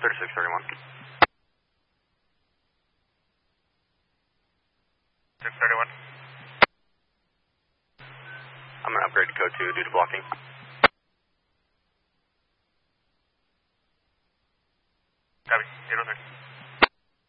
3631. 631. I'm going to upgrade to code 2 due to blocking. Copy, 803.